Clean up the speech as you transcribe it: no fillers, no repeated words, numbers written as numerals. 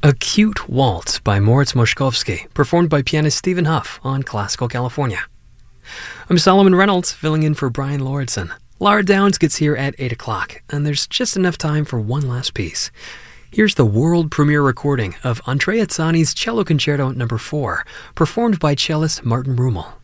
A Cute Waltz by Moritz Moszkowski, performed by pianist Stephen Huff on Classical California. I'm Solomon Reynolds, filling in for Brian Lordson. Lara Downs gets here at 8 o'clock, and there's just enough time for one last piece. Here's the world premiere recording of Andrea Zani's Cello Concerto No. 4, performed by cellist Martin Rummel.